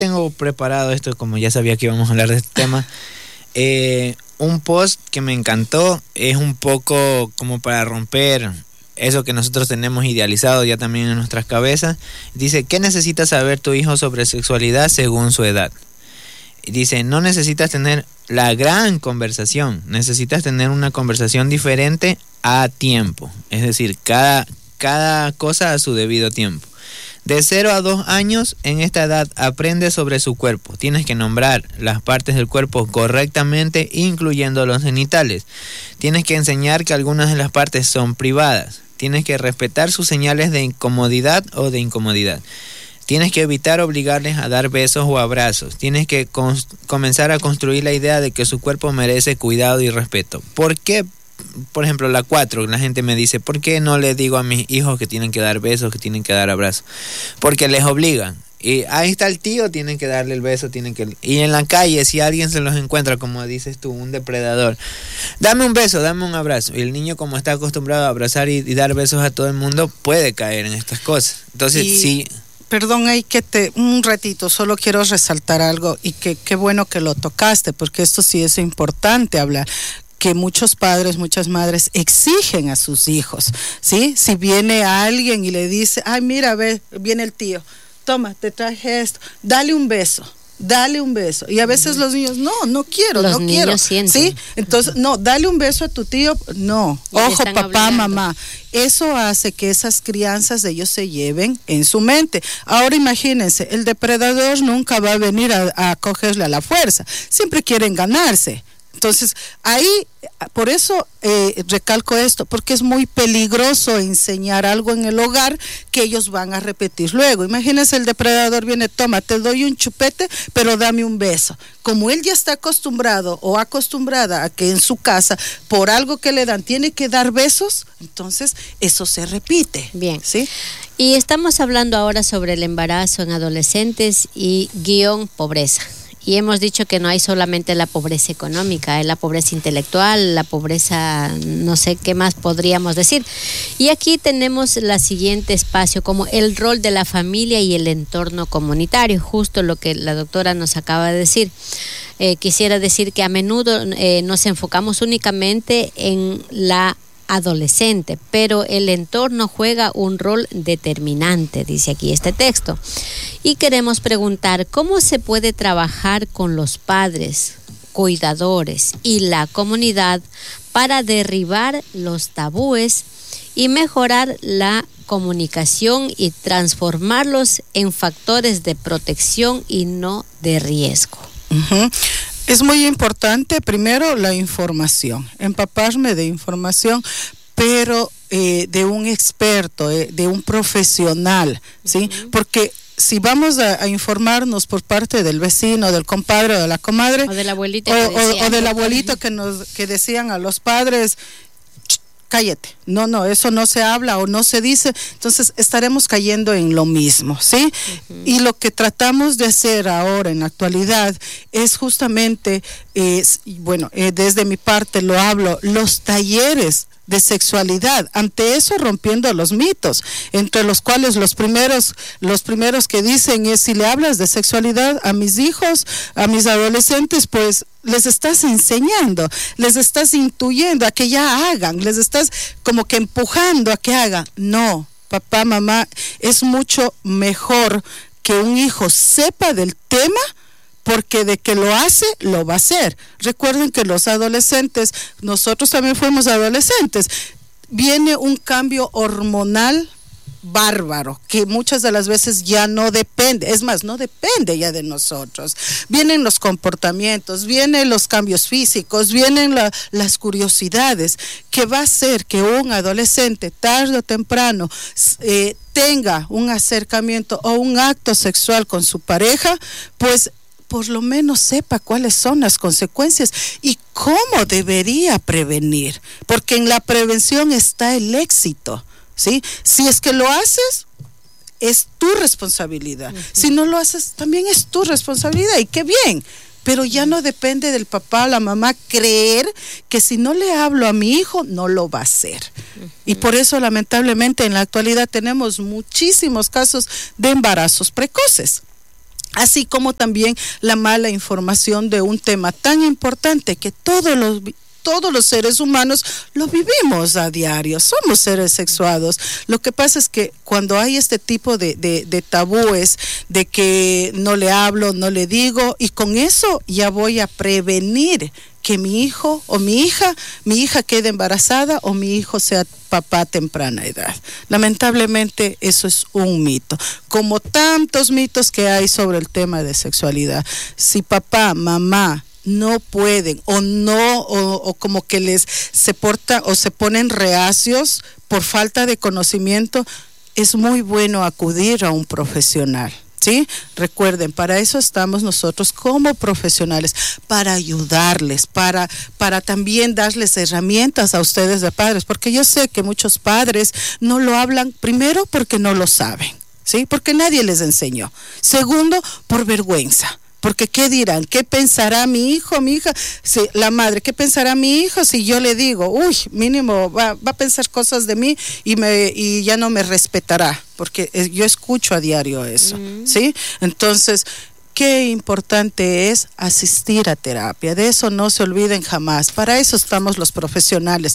tengo preparado esto, como ya sabía que íbamos a hablar de este tema. Un post que me encantó, es un poco como para romper eso que nosotros tenemos idealizado ya también en nuestras cabezas. Dice, ¿qué necesita saber tu hijo sobre sexualidad según su edad? Dice, no necesitas tener la gran conversación, necesitas tener una conversación diferente a tiempo. Es decir, cada cosa a su debido tiempo. De 0 a 2 años, en esta edad, aprende sobre su cuerpo. Tienes que nombrar las partes del cuerpo correctamente, incluyendo los genitales. Tienes que enseñar que algunas de las partes son privadas. Tienes que respetar sus señales de incomodidad o de incomodidad. Tienes que evitar obligarles a dar besos o abrazos. Tienes que comenzar a construir la idea de que su cuerpo merece cuidado y respeto. ¿Por qué? Por ejemplo, la 4, la gente me dice, ¿por qué no les digo a mis hijos que tienen que dar besos, que tienen que dar abrazos? Porque les obligan. Y ahí está el tío, tienen que darle el beso, y en la calle, si alguien se los encuentra, como dices tú, un depredador, dame un beso, dame un abrazo. Y el niño, como está acostumbrado a abrazar y dar besos a todo el mundo, puede caer en estas cosas. Entonces, sí. Perdón, un ratito, solo quiero resaltar algo, y qué bueno que lo tocaste, porque esto sí es importante hablar, que muchos padres, muchas madres exigen a sus hijos, ¿sí? Si viene alguien y le dice, ay, mira, ve, viene el tío, toma, te traje esto, dale un beso. Y a veces los niños, no quiero, los no niños quiero, sienten. ¿sí? Entonces, no, dale un beso a tu tío, no, ojo, papá, obligando. mamá. Eso hace que esas crianzas de ellos se lleven en su mente. Ahora imagínense, el depredador nunca va a venir a cogerle a la fuerza, siempre quieren ganarse. Entonces, ahí, por eso recalco esto, porque es muy peligroso enseñar algo en el hogar que ellos van a repetir luego. Imagínense, el depredador viene, toma, te doy un chupete, pero dame un beso. Como él ya está acostumbrado o acostumbrada a que en su casa, por algo que le dan, tiene que dar besos, entonces eso se repite. Bien. ¿Sí? Y estamos hablando ahora sobre el embarazo en adolescentes y pobreza. Y hemos dicho que no hay solamente la pobreza económica, hay la pobreza intelectual, la pobreza, no sé qué más podríamos decir. Y aquí tenemos la siguiente espacio, como el rol de la familia y el entorno comunitario, justo lo que la doctora nos acaba de decir. Quisiera decir que a menudo nos enfocamos únicamente en la adolescente, pero el entorno juega un rol determinante, dice aquí este texto. Y queremos preguntar, ¿cómo se puede trabajar con los padres, cuidadores y la comunidad para derribar los tabúes y mejorar la comunicación y transformarlos en factores de protección y no de riesgo? Uh-huh. Es muy importante, primero, la información, empaparme de información, pero de un experto, de un profesional, ¿sí? Uh-huh. Porque si vamos a informarnos por parte del vecino, del compadre o de la comadre, o del abuelito o del abuelito que decían a los padres, cállate, no, eso no se habla o no se dice, entonces estaremos cayendo en lo mismo, ¿sí? Uh-huh. Y lo que tratamos de hacer ahora en la actualidad es justamente, desde mi parte lo hablo, los talleres de sexualidad, ante eso rompiendo los mitos, entre los cuales los primeros que dicen es, si le hablas de sexualidad a mis hijos, a mis adolescentes, pues les estás enseñando, les estás intuyendo a que ya hagan, les estás como que empujando a que hagan. No, papá, mamá, es mucho mejor que un hijo sepa del tema, porque de que lo hace, lo va a hacer. Recuerden que los adolescentes, nosotros también fuimos adolescentes, viene un cambio hormonal bárbaro, que muchas de las veces ya no depende, es más, no depende ya de nosotros. Vienen los comportamientos, vienen los cambios físicos, vienen las curiosidades, que va a hacer que un adolescente, tarde o temprano, tenga un acercamiento o un acto sexual con su pareja, pues por lo menos sepa cuáles son las consecuencias y cómo debería prevenir, porque en la prevención está el éxito, ¿sí? Si es que lo haces, es tu responsabilidad. Uh-huh. Si no lo haces, también es tu responsabilidad, y qué bien, pero ya no depende del papá o la mamá creer que si no le hablo a mi hijo, no lo va a hacer. Uh-huh. Y por eso, lamentablemente, en la actualidad tenemos muchísimos casos de embarazos precoces. así como también la mala información de un tema tan importante que todos los seres humanos lo vivimos a diario, somos seres sexuados. Lo que pasa es que cuando hay este tipo de tabúes, de que no le hablo, no le digo, y con eso ya voy a prevenir que mi hijo o mi hija quede embarazada o mi hijo sea papá a temprana edad. Lamentablemente eso es un mito, como tantos mitos que hay sobre el tema de sexualidad. Si papá, mamá no pueden o como que se portan o se ponen reacios por falta de conocimiento, es muy bueno acudir a un profesional. ¿Sí? Recuerden, para eso estamos nosotros como profesionales, para ayudarles, para también darles herramientas a ustedes de padres, porque yo sé que muchos padres no lo hablan, primero porque no lo saben, ¿sí? Porque nadie les enseñó. Segundo, por vergüenza. Porque ¿qué dirán? ¿Qué pensará mi hijo, mi hija? Si la madre, ¿qué pensará mi hijo si yo le digo, uy, mínimo va a pensar cosas de mí y ya no me respetará? Porque yo escucho a diario eso, ¿sí? Entonces, qué importante es asistir a terapia. De eso no se olviden jamás. Para eso estamos los profesionales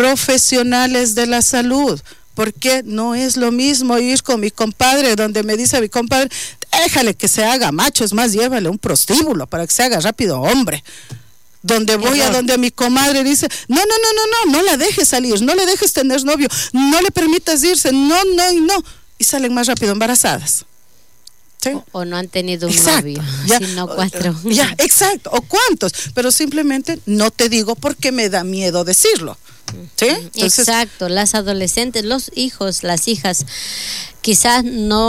de la salud. Porque no es lo mismo ir con mi compadre, donde me dice mi compadre, déjale que se haga macho, es más, llévale un prostíbulo para que se haga rápido hombre. Donde voy a donde mi comadre dice, no la dejes salir, no le dejes tener novio, no le permitas irse, no, y salen más rápido embarazadas. ¿Sí? O no han tenido un exacto, novio, ya, sino 4. Ya, exacto, o cuántos, pero simplemente no te digo porque me da miedo decirlo. ¿Sí? Entonces, exacto, las adolescentes, los hijos, las hijas quizás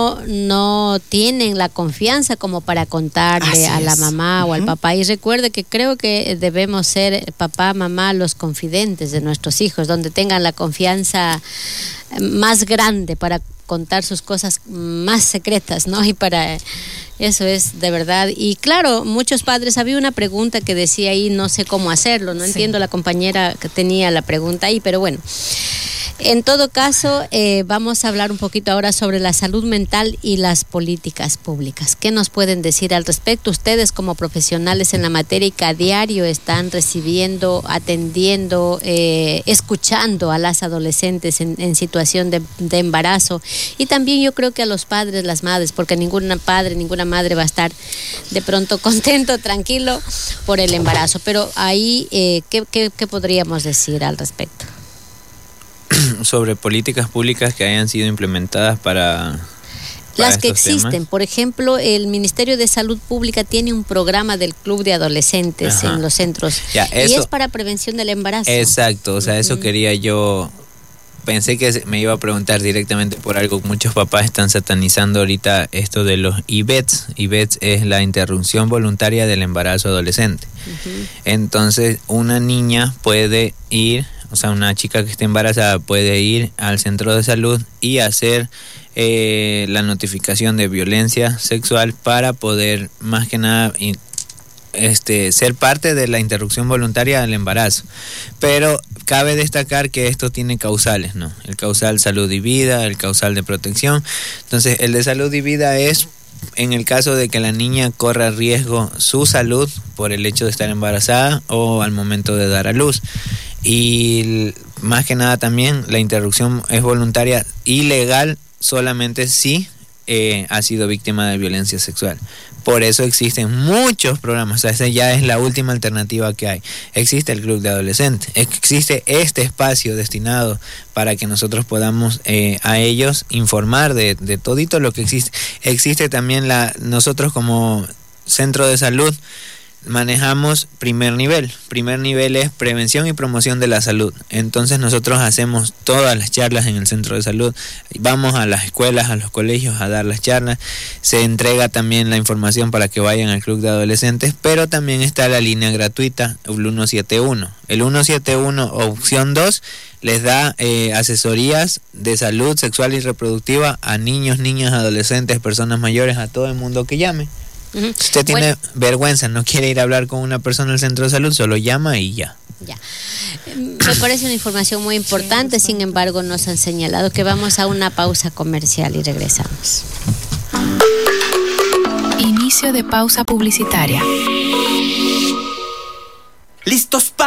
no tienen la confianza como para contarle a la mamá o al papá. Y recuerde que creo que debemos ser papá, mamá, los confidentes de nuestros hijos, donde tengan la confianza más grande para contar sus cosas más secretas, ¿no? Y para eso es de verdad. Y claro, muchos padres, había una pregunta que decía ahí, no sé cómo hacerlo, no entiendo la compañera que tenía la pregunta ahí, pero bueno. En todo caso, vamos a hablar un poquito ahora sobre la salud mental y las políticas públicas. ¿Qué nos pueden decir al respecto? Ustedes como profesionales en la materia y que a diario están recibiendo, atendiendo, escuchando a las adolescentes en situación de embarazo, y también yo creo que a los padres, las madres, porque ningún padre, ninguna madre va a estar de pronto contento, tranquilo por el embarazo. Pero ahí, ¿qué podríamos decir al respecto? Sobre políticas públicas que hayan sido implementadas para las que existen temas. Por ejemplo, el Ministerio de Salud Pública tiene un programa del Club de Adolescentes en los centros, y es para prevención del embarazo. Exacto, o sea, eso quería yo. Pensé que me iba a preguntar directamente por algo. Muchos papás están satanizando ahorita esto de los IVETs. IVETs es la interrupción voluntaria del embarazo adolescente. Entonces, una niña puede ir, o sea, una chica que esté embarazada puede ir al centro de salud y hacer la notificación de violencia sexual para poder, más que nada, ser parte de la interrupción voluntaria del embarazo. Pero cabe destacar que esto tiene causales, ¿no? El causal salud y vida, el causal de protección. Entonces, el de salud y vida es en el caso de que la niña corra riesgo su salud por el hecho de estar embarazada o al momento de dar a luz. Y más que nada también la interrupción es voluntaria y legal solamente si ha sido víctima de violencia sexual. Por eso existen muchos programas, o sea, esa ya es la última alternativa que hay. Existe el Club de Adolescentes, existe este espacio destinado para que nosotros podamos a ellos informar de todito lo que existe. Existe también nosotros como centro de salud manejamos primer nivel. Primer nivel es prevención y promoción de la salud. Entonces nosotros hacemos todas las charlas en el centro de salud. Vamos a las escuelas, a los colegios a dar las charlas. Se entrega también la información para que vayan al Club de Adolescentes, pero también está la línea gratuita, el 171. El 171 opción 2 les da asesorías de salud sexual y reproductiva a niños, niñas, adolescentes, personas mayores, a todo el mundo que llame. Si usted tiene vergüenza, no quiere ir a hablar con una persona del centro de salud, solo llama y ya. Me parece una información muy importante, sin embargo nos han señalado que vamos a una pausa comercial y regresamos. Inicio espacio de pausa publicitaria. ¿Listos